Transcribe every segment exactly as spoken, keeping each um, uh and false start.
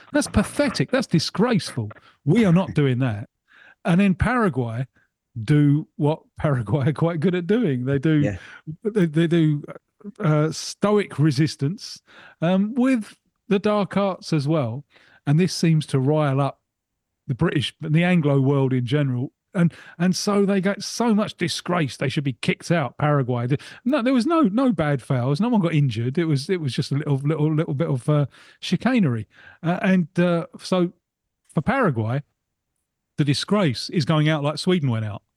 That's pathetic. That's disgraceful. We are not doing that. And then Paraguay do what Paraguay are quite good at doing. They do, Yeah. they, they do uh, stoic resistance um, with the dark arts as well. And this seems to rile up the British, the Anglo world in general. And and so they get so much disgrace. They should be kicked out. Paraguay. No, there was no no bad fouls. No one got injured. It was it was just a little little little bit of uh, chicanery. Uh, and uh, so for Paraguay, the disgrace is going out like Sweden went out.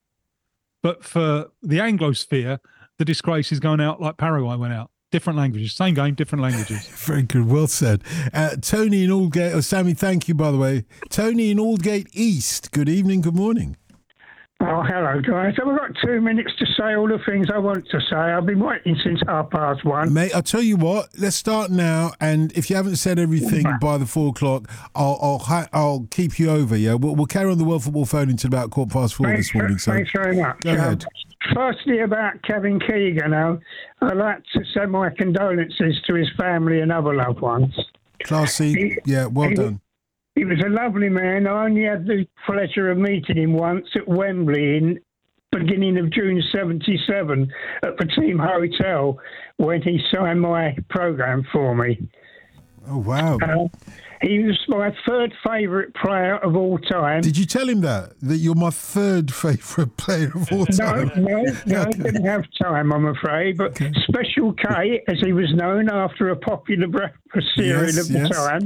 But for the Anglosphere, the disgrace is going out like Paraguay went out. Different languages, same game, different languages. Very good, well said. Uh, Tony in Aldgate, oh, Sammy, thank you, by the way. Tony in Aldgate East, good evening, good morning. Oh, hello, guys. I've got two minutes to say all the things I want to say. I've been waiting since half past one. Mate, I'll tell you what, let's start now, and if you haven't said everything by the four o'clock, I'll I'll, ha- I'll keep you over, yeah? We'll, we'll carry on the World Football phone until about quarter past four Thanks this morning. For, so thanks very much. Go ahead. Um, firstly, about Kevin Keegan, uh, I'd like to send my condolences to his family and other loved ones. Classy, he, yeah, well he, done. He was a lovely man. I only had the pleasure of meeting him once at Wembley in beginning of June seventy-seven at the team hotel when he signed my programme for me. Oh, wow. Uh, he was my third favourite player of all time. Did you tell him that? That you're my third favourite player of all time? No, no, no, I didn't have time, I'm afraid. But okay. Special K, as he was known after a popular breakfast cereal yes, of the yes. time,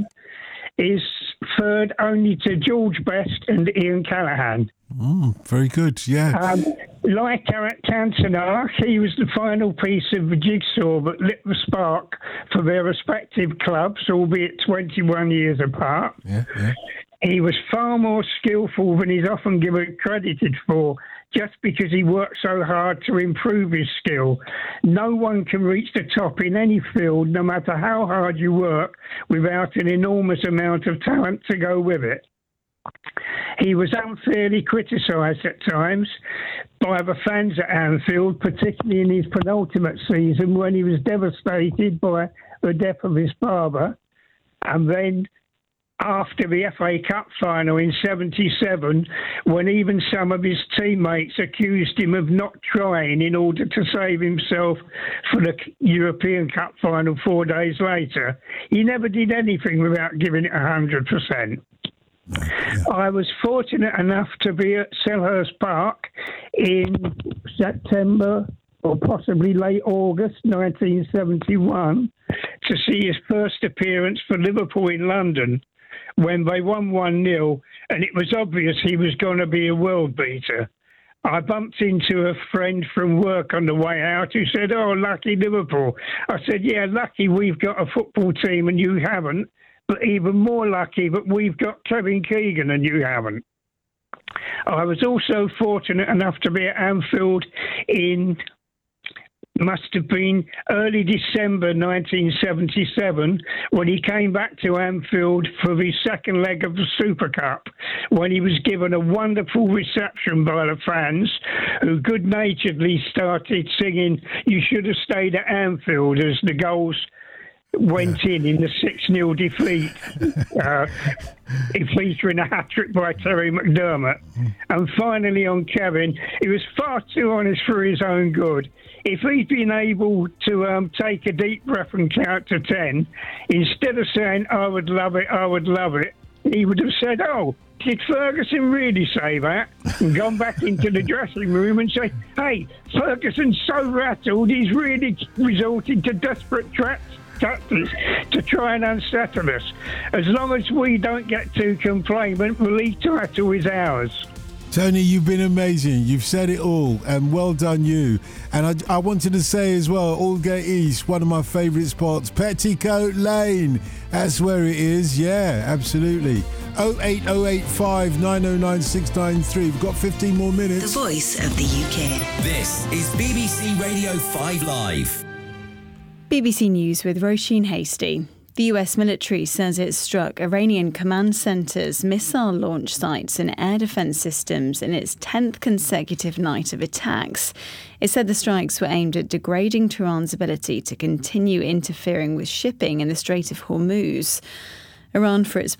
is third only to George Best and Ian Callaghan. Mm, very good, yeah. Um, like Eric Cantona, he was the final piece of the jigsaw that lit the spark for their respective clubs, albeit twenty-one years apart. Yeah, yeah. He was far more skillful than he's often given credited for, just because he worked so hard to improve his skill. No one can reach the top in any field, no matter how hard you work, without an enormous amount of talent to go with it. He was unfairly criticised at times by the fans at Anfield, particularly in his penultimate season when he was devastated by the death of his father. And then after the F A Cup final in seventy-seven, when even some of his teammates accused him of not trying in order to save himself for the European Cup final four days later, he never did anything without giving it one hundred percent. No, yeah. I was fortunate enough to be at Selhurst Park in September or possibly late August nineteen seventy-one to see his first appearance for Liverpool in London when they won one nil, and it was obvious he was going to be a world beater. I bumped into a friend from work on the way out who said, "Oh, lucky Liverpool." I said, "Yeah, lucky we've got a football team and you haven't. But even more lucky that we've got Kevin Keegan and you haven't." I was also fortunate enough to be at Anfield in, must have been early December nineteen seventy-seven, when he came back to Anfield for the second leg of the Super Cup, when he was given a wonderful reception by the fans, who good-naturedly started singing "You Should Have Stayed at Anfield" as the goals went in in the six nil defeat, uh, featuring a hat-trick by Terry McDermott. And finally on Kevin, he was far too honest for his own good. If he'd been able to um, take a deep breath and count to ten, instead of saying, "I would love it, I would love it," he would have said, "Oh, did Ferguson really say that?" And gone back into the dressing room and say, "Hey, Ferguson's so rattled, he's really resorted to desperate traps tactics to try and unsettle us. As long as we don't get too complainant, the league title is ours." Tony, you've been amazing. You've said it all, and well done you. And I, I wanted to say as well, Aldgate East, one of my favourite spots, Petticoat Lane. That's where it is. Yeah, absolutely. oh eight oh eight five nine oh nine six nine three. We've got fifteen more minutes. The voice of the U K. This is B B C Radio five Live. B B C News with Roisin Hasty. The U S military says it struck Iranian command centres, missile launch sites and air defence systems in its tenth consecutive night of attacks. It said the strikes were aimed at degrading Tehran's ability to continue interfering with shipping in the Strait of Hormuz. Iran, for its